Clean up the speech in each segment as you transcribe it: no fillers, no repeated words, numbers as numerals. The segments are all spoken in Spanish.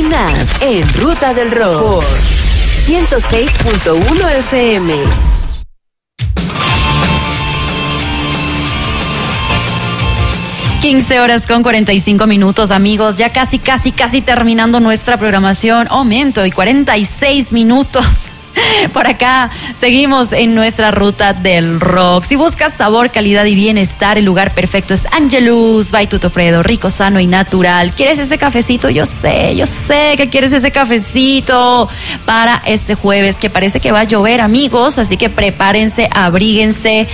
más en Ruta del Rock por 106.1 FM. Horas con 45 minutos, amigos. Ya casi terminando nuestra programación. Aumento y 46 minutos. Por acá seguimos en nuestra Ruta del Rock. Si buscas sabor, calidad y bienestar, el lugar perfecto es Angelus by Tutofredo, rico, sano y natural. ¿Quieres ese cafecito? Yo sé que quieres ese cafecito para este jueves, que parece que va a llover, amigos, así que prepárense, abríguense,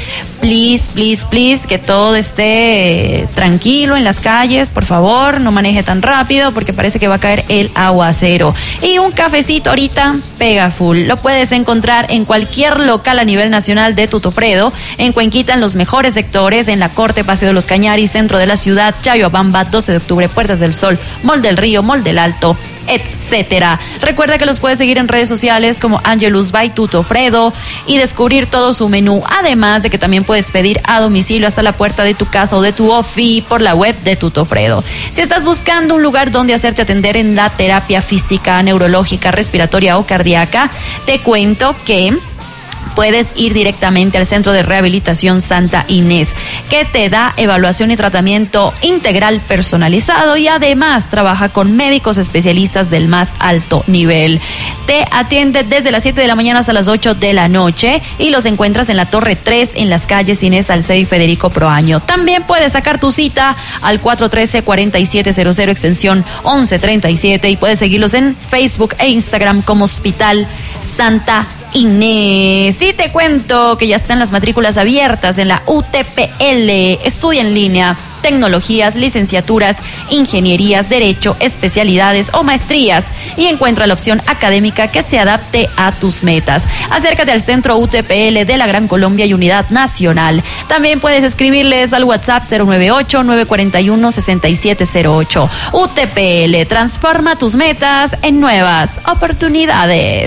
please, que todo esté tranquilo en las calles, por favor, no maneje tan rápido porque parece que va a caer el aguacero. Y un cafecito ahorita pega full. Lo puedes encontrar en cualquier local a nivel nacional de Tutofredo, en Cuenquita, en los mejores sectores, en La Corte, Paseo de los Cañaris, centro de la ciudad, Chayhuabamba, 12 de octubre, Puertas del Sol, Mall del Río, Mall del Alto, etcétera. Recuerda que los puedes seguir en redes sociales como Angelus by Tutofredo y descubrir todo su menú, además de que también puedes pedir a domicilio hasta la puerta de tu casa o de tu ofi por la web de Tutofredo. Si estás buscando un lugar donde hacerte atender en la terapia física, neurológica, respiratoria o cardíaca, te cuento que puedes ir directamente al Centro de Rehabilitación Santa Inés, que te da evaluación y tratamiento integral personalizado y además trabaja con médicos especialistas del más alto nivel. Te atiende desde las 7 de la mañana hasta las 8 de la noche y los encuentras en la Torre 3, en las calles Inés Salcedo y Federico Proaño. También puedes sacar tu cita al 413-4700 extensión 1137 y puedes seguirlos en Facebook e Instagram como Hospital Santa Inés. Y te cuento que ya están las matrículas abiertas en la UTPL. Estudia en línea tecnologías, licenciaturas, ingenierías, derecho, especialidades o maestrías y encuentra la opción académica que se adapte a tus metas. Acércate al Centro UTPL de la Gran Colombia y Unidad Nacional. También puedes escribirles al WhatsApp 098-941-6708. UTPL, transforma tus metas en nuevas oportunidades.